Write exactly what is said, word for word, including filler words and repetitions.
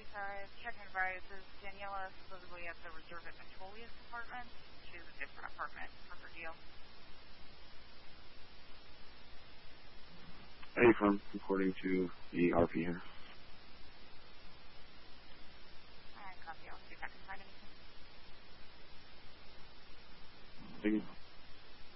five, check and advise is Daniela supposedly at the Reserve at Metolius apartment. She has a different apartment for her deal. Hey, from reporting to the R P here. Alright, copy. I'll see if I can find anything. Thank you.